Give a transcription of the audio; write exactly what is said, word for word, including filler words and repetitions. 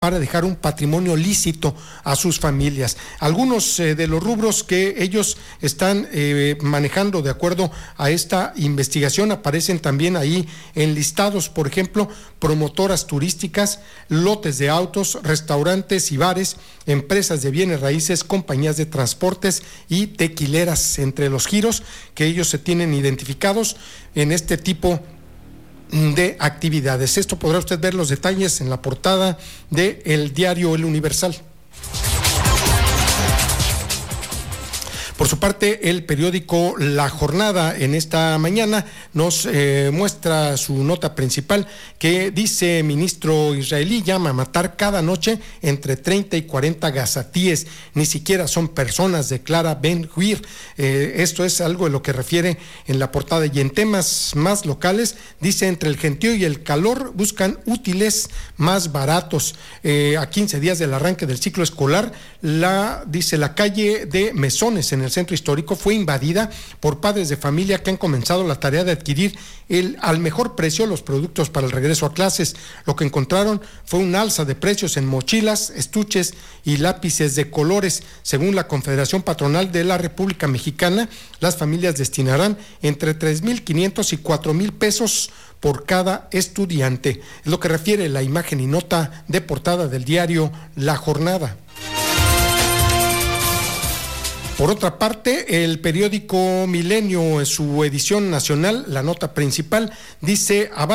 para dejar un patrimonio lícito a sus familias. Algunos eh, de los rubros que ellos están eh, manejando de acuerdo a esta investigación aparecen también ahí enlistados, por ejemplo, promotoras turísticas, lotes de autos, restaurantes y bares, empresas de bienes raíces, compañías de transportes y tequileras, entre los giros que ellos se tienen identificados en este tipo de actividades. Esto podrá usted ver los detalles en la portada de el diario El Universal. Por su parte, el periódico La Jornada en esta mañana nos eh, muestra su nota principal que dice: ministro israelí llama a matar cada noche entre treinta y cuarenta gazatíes, ni siquiera son personas, declara Ben-Gvir. Eh, esto es algo de lo que refiere en la portada. Y en temas más locales, dice: entre el gentío y el calor buscan útiles más baratos. Eh, a quince días del arranque del ciclo escolar, la dice la calle de Mesones en el centro histórico fue invadida por padres de familia que han comenzado la tarea de adquirir el, al mejor precio los productos para el regreso a clases. Lo que encontraron fue un alza de precios en mochilas, estuches y lápices de colores. Según la Confederación Patronal de la República Mexicana, las familias destinarán entre tres mil quinientos y cuatro mil pesos por cada estudiante. Es lo que refiere la imagen y nota de portada del diario La Jornada. Por otra parte, el periódico Milenio, en su edición nacional, la nota principal, dice: